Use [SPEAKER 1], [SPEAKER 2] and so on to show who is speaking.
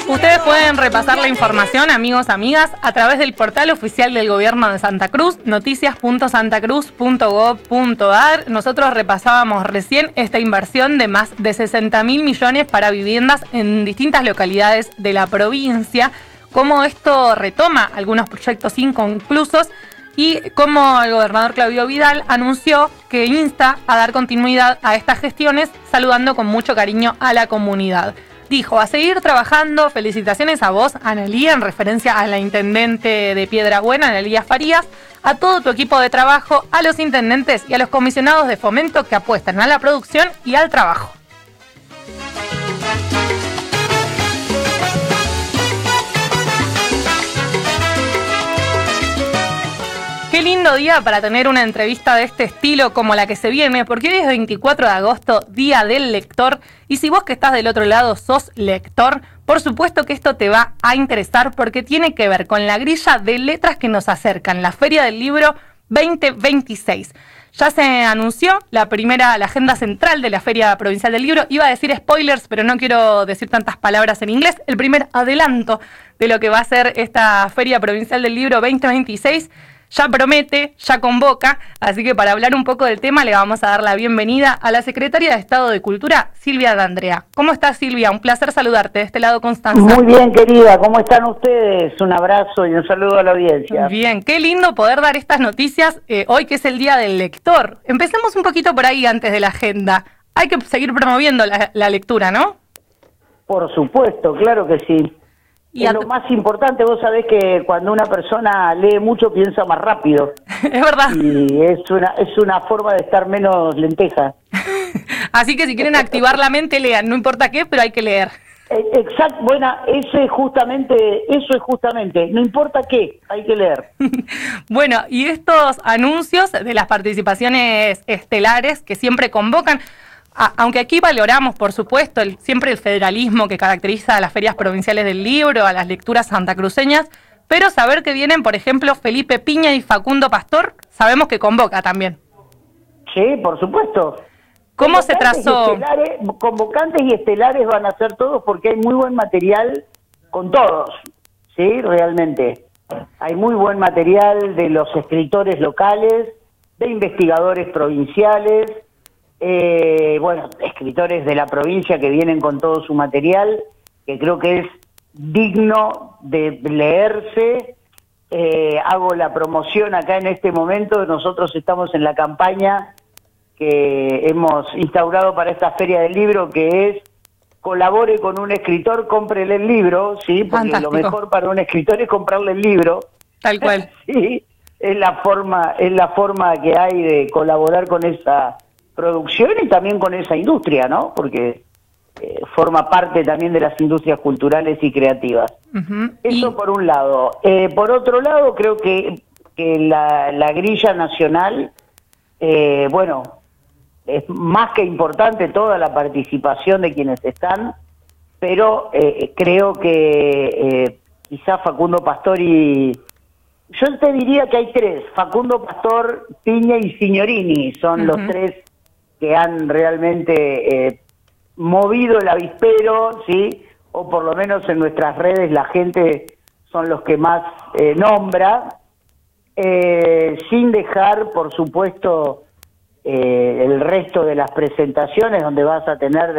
[SPEAKER 1] Ustedes pueden repasar la información, amigos, amigas, a través del portal oficial del Gobierno de Santa Cruz, noticias.santacruz.gov.ar. Nosotros repasábamos recién esta inversión de más de 60.000 millones para viviendas en distintas localidades de la provincia, cómo esto retoma algunos proyectos inconclusos y cómo el gobernador Claudio Vidal anunció que insta a dar continuidad a estas gestiones, saludando con mucho cariño a la comunidad. Dijo, a seguir trabajando, felicitaciones a vos, Analía, en referencia a la intendente de Piedrabuena, Analía Farías, a todo tu equipo de trabajo, a los intendentes y a los comisionados de fomento que apuestan a la producción y al trabajo. Qué lindo día para tener una entrevista de este estilo como la que se viene, porque hoy es 24 de agosto, Día del Lector, y si vos que estás del otro lado sos lector, por supuesto que esto te va a interesar porque tiene que ver con la grilla de letras que nos acercan, la Feria del Libro 2026. Ya se anunció la agenda central de la Feria Provincial del Libro. Iba a decir spoilers, pero no quiero decir tantas palabras en inglés. El primer adelanto de lo que va a ser esta Feria Provincial del Libro 2026 ya promete, ya convoca, así que para hablar un poco del tema le vamos a dar la bienvenida a la Secretaria de Estado de Cultura, Silvia D'Andrea. ¿Cómo estás, Silvia? Un placer saludarte. De este lado, Constanza.
[SPEAKER 2] Muy bien, querida. ¿Cómo están ustedes? Un abrazo y un saludo a la audiencia.
[SPEAKER 1] Bien, qué lindo poder dar estas noticias hoy que es el Día del Lector. Empecemos un poquito por ahí antes de la agenda. Hay que seguir promoviendo la lectura, ¿no?
[SPEAKER 2] Por supuesto, claro que sí. Y es lo más importante. Vos sabés que cuando una persona lee mucho piensa más rápido.
[SPEAKER 1] Es verdad.
[SPEAKER 2] Y es una forma de estar menos lenteja.
[SPEAKER 1] Así que si quieren activar la mente, lean. No importa qué, pero hay que leer.
[SPEAKER 2] Exacto. Bueno, eso es justamente. No importa qué, hay que leer.
[SPEAKER 1] Bueno, y estos anuncios de las participaciones estelares que siempre convocan, aunque aquí valoramos, por supuesto, siempre el federalismo que caracteriza a las ferias provinciales del libro, a las lecturas santacruceñas, pero saber que vienen, por ejemplo, Felipe Piña y Facundo Pastor, sabemos que convoca también.
[SPEAKER 2] Sí, por supuesto.
[SPEAKER 1] ¿Cómo se trazó?
[SPEAKER 2] Convocantes y estelares van a ser todos porque hay muy buen material con todos, ¿sí? Realmente. Hay muy buen material de los escritores locales, de investigadores provinciales, escritores de la provincia que vienen con todo su material, que creo que es digno de leerse. Hago la promoción acá en este momento. Nosotros estamos en la campaña que hemos instaurado para esta Feria del Libro, que es colabore con un escritor, cómprele el libro, ¿sí? Porque Fantástico. Lo mejor para un escritor es comprarle el libro.
[SPEAKER 1] Tal cual.
[SPEAKER 2] Sí, es la forma que hay de colaborar con esa producción y también con esa industria, ¿no? Porque forma parte también de las industrias culturales y creativas. Eso por un lado. Por otro lado, creo que la grilla nacional, es más que importante toda la participación de quienes están, pero creo que quizá Facundo Pastor yo te diría que hay tres: Facundo Pastor, Piña y Signorini, son los tres que han realmente movido el avispero, ¿sí? O por lo menos en nuestras redes la gente son los que más nombra, sin dejar, por supuesto, el resto de las presentaciones donde vas a tener